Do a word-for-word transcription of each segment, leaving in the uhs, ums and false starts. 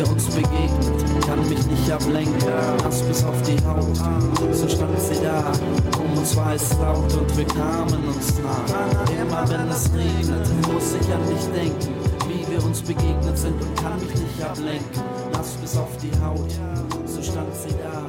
uns begegnet, kann mich nicht ablenken, nass bis auf die Haut, so stand sie da, um uns war es laut und wir kamen uns nah, immer wenn es regnet, muss ich an dich denken, wie wir uns begegnet sind und kann mich nicht ablenken, nass bis auf die Haut, so stand sie da.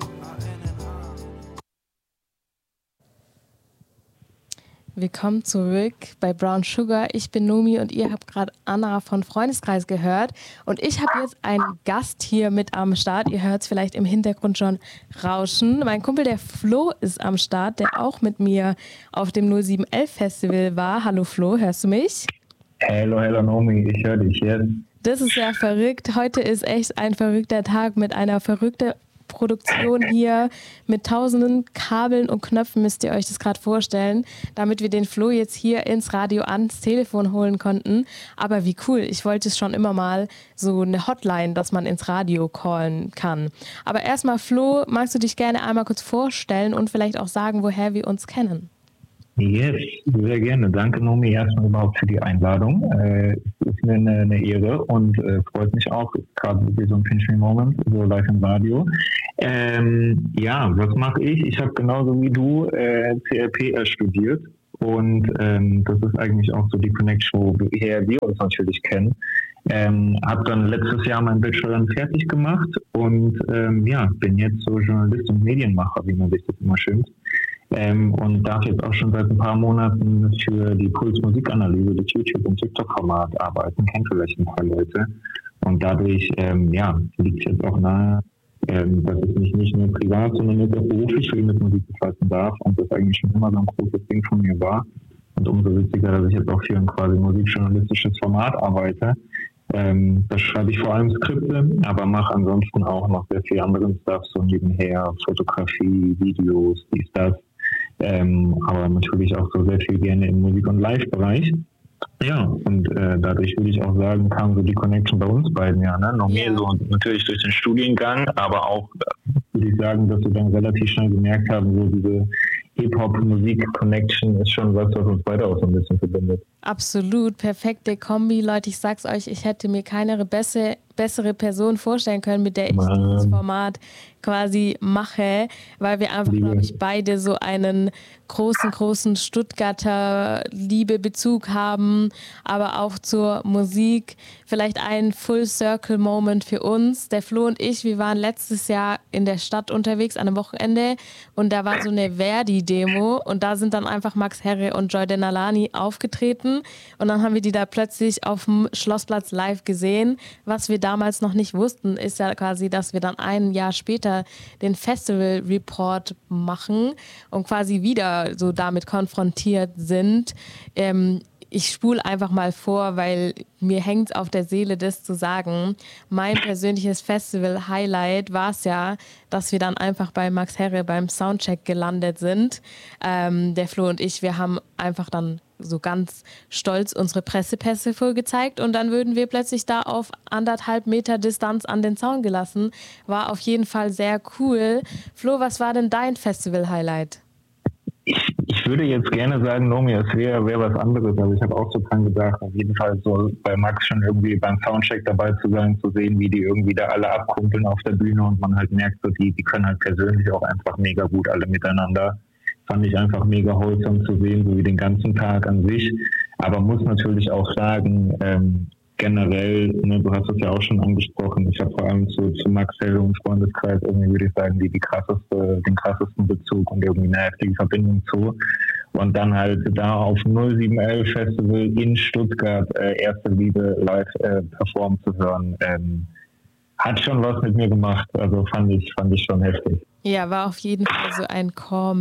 Willkommen zurück bei Brown Sugar. Ich bin Nomi und ihr habt gerade Anna von Freundeskreis gehört. Und ich habe jetzt einen Gast hier mit am Start. Ihr hört es vielleicht im Hintergrund schon rauschen. Mein Kumpel, der Flo, ist am Start, der auch mit mir auf dem null sieben elf Festival war. Hallo Flo, hörst du mich? Hallo, hallo Nomi, ich höre dich jetzt. Das ist ja verrückt. Heute ist echt ein verrückter Tag mit einer verrückten Produktion hier mit tausenden Kabeln und Knöpfen, müsst ihr euch das gerade vorstellen, damit wir den Flo jetzt hier ins Radio ans Telefon holen konnten. Aber wie cool, ich wollte es schon immer mal, so eine Hotline, dass man ins Radio callen kann. Aber erstmal Flo, magst du dich gerne einmal kurz vorstellen und vielleicht auch sagen, woher wir uns kennen? Yes, sehr gerne. Danke, Nomi, erstmal überhaupt für die Einladung. Äh, es ist mir eine, eine Ehre und äh, freut mich auch, gerade wie so ein Pinch Me Moment, so live im Radio. Ähm, ja, was mache ich? Ich habe genauso wie du äh, C L P R studiert und ähm, das ist eigentlich auch so die Connection, woher wir uns natürlich kennen. Ähm, habe dann letztes Jahr meinen Bachelor dann fertig gemacht und ähm, ja, bin jetzt so Journalist und Medienmacher, wie man sich das immer schimpft. Ähm, und darf jetzt auch schon seit ein paar Monaten für die Puls Musikanalyse des YouTube- und TikTok-Format arbeiten, kennt vielleicht ein paar Leute. Und dadurch, ähm, ja, liegt es jetzt auch nahe, ähm, dass ich mich nicht nur privat, sondern jetzt auch beruflich viel mit Musik befassen darf und das eigentlich schon immer so ein großes Ding von mir war. Und umso witziger, dass ich jetzt auch für ein quasi musikjournalistisches Format arbeite. Ähm, da schreibe ich vor allem Skripte, aber mache ansonsten auch noch sehr viel anderen Stuff, so nebenher, Fotografie, Videos, dies, das. Ähm, aber natürlich auch so sehr viel gerne im Musik- und Live-Bereich. Ja, und äh, dadurch würde ich auch sagen, kam so die Connection bei uns beiden ja, ne? Noch mehr so natürlich durch den Studiengang, aber auch äh, würde ich sagen, dass wir dann relativ schnell gemerkt haben, so diese Hip-Hop-Musik-Connection ist schon was, was uns beide auch so ein bisschen verbindet. Absolut, perfekte Kombi. Leute, ich sag's euch, ich hätte mir keine bessere, bessere Person vorstellen können, mit der ich Mann. dieses Format quasi mache, weil wir einfach, glaube ich, beide so einen großen, großen Stuttgarter Liebe-Bezug haben, aber auch zur Musik. Vielleicht ein Full-Circle-Moment für uns. Der Flo und ich, wir waren letztes Jahr in der Stadt unterwegs an einem Wochenende und da war so eine Verdi-Demo und da sind dann einfach Max Herre und Joy Denalani aufgetreten und dann haben wir die da plötzlich auf dem Schlossplatz live gesehen. Was wir damals noch nicht wussten, ist ja quasi, dass wir dann ein Jahr später den Festival Report machen und quasi wieder so damit konfrontiert sind. Ähm, ich spule einfach mal vor, weil mir hängt es auf der Seele, das zu sagen. Mein persönliches Festival-Highlight war es ja, dass wir dann einfach bei Max Herre beim Soundcheck gelandet sind. Ähm, der Flo und ich, wir haben einfach dann so ganz stolz unsere Pressepässe vorgezeigt und dann würden wir plötzlich da auf anderthalb Meter Distanz an den Zaun gelassen. War auf jeden Fall sehr cool. Flo, was war denn dein Festival-Highlight? Ich, ich würde jetzt gerne sagen, Nomi, es wäre wär was anderes, aber ich habe auch so dran gedacht, auf jeden Fall so bei Max schon irgendwie beim Soundcheck dabei zu sein, zu sehen, wie die irgendwie da alle abkumpeln auf der Bühne und man halt merkt, so die, die können halt persönlich auch einfach mega gut alle miteinander. Fand ich einfach mega holsam zu sehen, so wie den ganzen Tag an sich. Aber muss natürlich auch sagen, ähm, generell, ne, du hast es ja auch schon angesprochen, ich habe vor allem zu, zu Max Herre und Freundeskreis irgendwie, würde ich sagen, die, die krasseste, den krassesten Bezug und irgendwie eine heftige Verbindung zu. Und dann halt da auf null sieben elf Festival in Stuttgart äh, Erste Liebe live äh, performen zu hören, ähm, hat schon was mit mir gemacht. Also fand ich, fand ich schon heftig. Ja, war auf jeden Fall so ein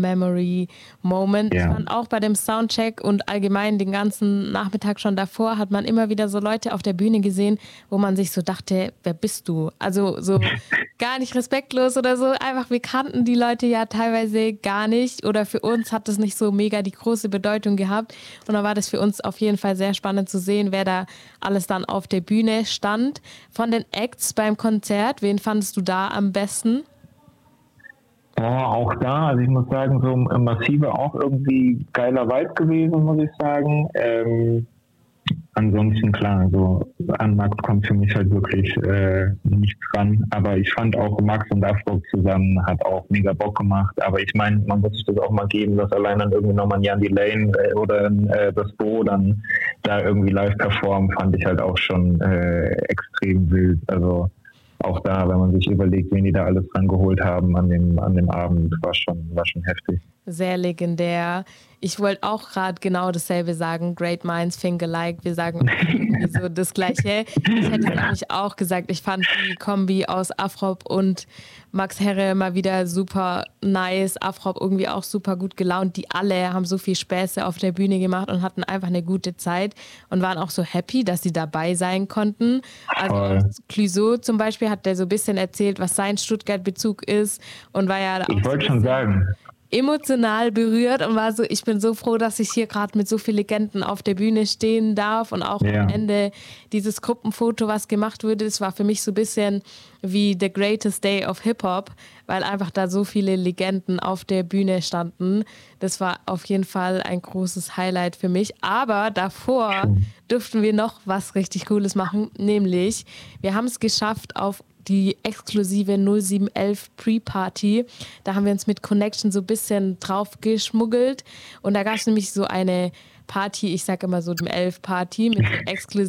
Core-Memory-Moment. Ja. Ich fand auch bei dem Soundcheck und allgemein den ganzen Nachmittag schon davor hat man immer wieder so Leute auf der Bühne gesehen, wo man sich so dachte, wer bist du? Also so gar nicht respektlos oder so. Einfach, wir kannten die Leute ja teilweise gar nicht oder für uns hat das nicht so mega die große Bedeutung gehabt. Und dann war das für uns auf jeden Fall sehr spannend zu sehen, wer da alles dann auf der Bühne stand. Von den Acts beim Konzert, wen fandest du da am besten? Oh, auch da, also ich muss sagen, so Massive auch irgendwie geiler Vibe gewesen, muss ich sagen. Ähm, ansonsten klar, so an Max kommt für mich halt wirklich äh, nichts dran. Aber ich fand auch Max und Afrob zusammen hat auch mega Bock gemacht. Aber ich meine, man muss sich das auch mal geben, dass allein dann irgendwie nochmal ein Jan Delane äh, oder äh, das Bo dann da irgendwie live performen, fand ich halt auch schon äh, extrem wild. Also auch da, wenn man sich überlegt, wen die da alles rangeholt haben an dem, an dem Abend, war schon, war schon heftig. Sehr legendär. Ich wollte auch gerade genau dasselbe sagen. Great minds think alike. Wir sagen so das Gleiche. Ich hätte nämlich auch gesagt, ich fand die Kombi aus Afrob und Max Herre mal wieder super nice. Afrob irgendwie auch super gut gelaunt. Die alle haben so viel Späße auf der Bühne gemacht und hatten einfach eine gute Zeit und waren auch so happy, dass sie dabei sein konnten. Also Clouseau zum Beispiel hat der so ein bisschen erzählt, was sein Stuttgart-Bezug ist und war ja auch Ich wollte schon sagen. emotional berührt und war so, ich bin so froh, dass ich hier gerade mit so vielen Legenden auf der Bühne stehen darf und auch ja. am Ende dieses Gruppenfoto, was gemacht wurde, das war für mich so ein bisschen wie the greatest day of Hip-Hop, weil einfach da so viele Legenden auf der Bühne standen. Das war auf jeden Fall ein großes Highlight für mich, aber davor dürften wir noch was richtig Cooles machen, nämlich wir haben es geschafft, auf die exklusive null sieben elf Pre-Party. Da haben wir uns mit Connection so ein bisschen drauf geschmuggelt. Und da gab es nämlich so eine Party, ich sage immer so dem elf Party mit so exklusiv